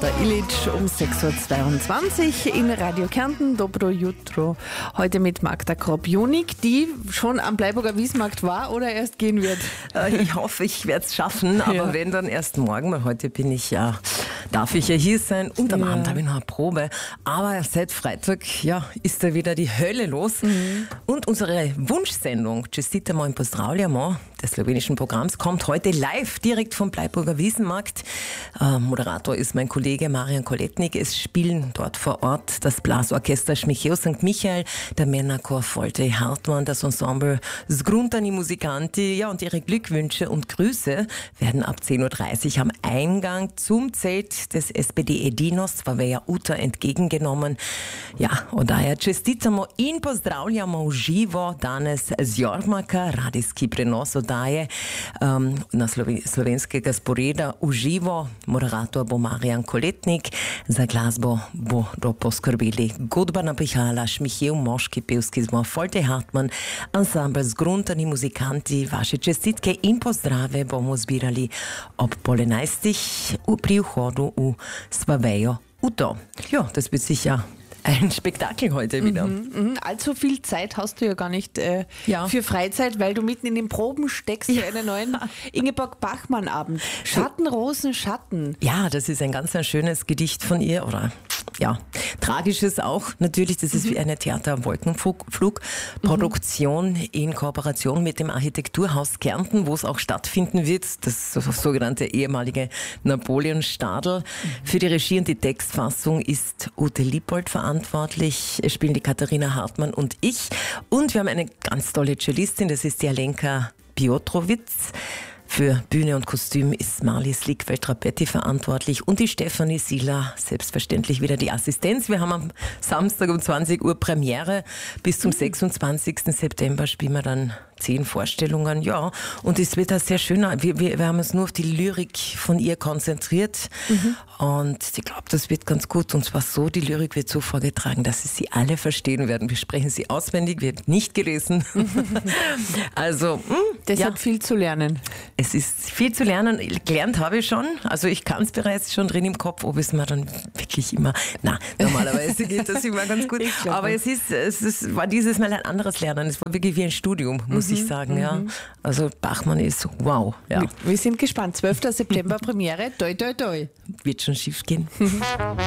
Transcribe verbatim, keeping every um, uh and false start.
Marta Illich um sechs Uhr zweiundzwanzig in Radio Kärnten. Dobro jutro. Heute mit Magda Krop-Junig, die schon am Bleiburger Wiesmarkt war oder erst gehen wird. Ich hoffe, ich werde es schaffen, aber Ja. wenn, dann erst morgen, weil heute bin ich ja, darf ich ja hier sein und am Ja. Abend habe ich noch eine Probe. Aber seit Freitag, ja, ist da wieder die Hölle los. Mhm. Und unsere Wunschsendung, Čestitamo in Pozdravljamo, des slowenischen Programms, kommt heute live direkt vom Bleiburger Wiesenmarkt. Äh, Moderator ist mein Kollege Marian Koletnik. Es spielen dort vor Ort das Blasorchester Schmicheo Sankt Michael, der Männerchor Volte Hartmann, das Ensemble Zgruntani Musikanti. Ja, und ihre Glückwünsche und Grüße werden ab zehn Uhr dreißig am Eingang zum Zelt des S P D Edinos Svaveja Uta entgegengenommen. Ja, und daher Čestitamo in Pozdravljamo živo danes z Jormaka, radijski prenos oddaje um, na sloven, slovenskega sporeda v živo. Moderator bo Marian Koletnik, za glasbo bodo poskrbeli Godbana Pihala, Šmichel, moški pevski zbor Volte Hartmann, ensemble Zgruntani Musikanti. Vaše čestitke in pozdrave bomo zbirali ob pol enajstih pri vhodu v Svavejo Uto. Ja, das wird sicher ein Spektakel heute wieder. Mhm, mhm. Allzu viel Zeit hast du ja gar nicht äh, Ja. für Freizeit, weil du mitten in den Proben steckst für einen neuen Ingeborg Bachmann-Abend. Schatten, Rosen, Schatten. Ja, das ist ein ganz ein schönes Gedicht von ihr, oder ja, tragisches auch. Natürlich, das ist wie eine Theater-Wolkenflug-Produktion in Kooperation mit dem Architekturhaus Kärnten, wo es auch stattfinden wird. Das sogenannte ehemalige Napoleon-Stadel. Für die Regie und die Textfassung ist Ute Liebold verantwortlich. Es spielen die Katharina Hartmann und ich. Und wir haben eine ganz tolle Cellistin, das ist die Alenka Piotrowitz. Für Bühne und Kostüm ist Marlies Liegfeld-Trapetti verantwortlich und die Stefanie Sieler, selbstverständlich wieder die Assistenz. Wir haben am Samstag um zwanzig Uhr Premiere. Bis zum sechsundzwanzigsten September spielen wir dann zehn Vorstellungen. Ja, und es wird auch sehr schön. Wir, wir, wir haben uns nur auf die Lyrik von ihr konzentriert. Mhm. Und ich glaube, das wird ganz gut. Und zwar so, die Lyrik wird so vorgetragen, dass sie sie alle verstehen werden. Wir sprechen sie auswendig, wird nicht gelesen. Also, mh, Deshalb ja. viel zu lernen. Es ist viel zu lernen. Gelernt habe ich schon. Also ich kann es bereits schon drin im Kopf, ob es mir dann wirklich immer... Na, normalerweise geht das immer ganz gut. Aber es, ist, es ist, war dieses Mal ein anderes Lernen. Es war wirklich wie ein Studium, muss mhm, ich sagen. Ja. Also Bachmann ist wow. Ja. Wir sind gespannt. zwölfter September Premiere. Toi, toi, toi. Wird schon schief gehen.